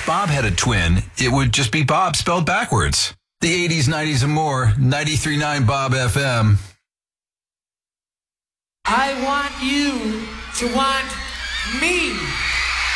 Bob had a twin, it would just be Bob spelled backwards. The 80s, 90s, and more. 93.9 Bob FM. I want you to want me.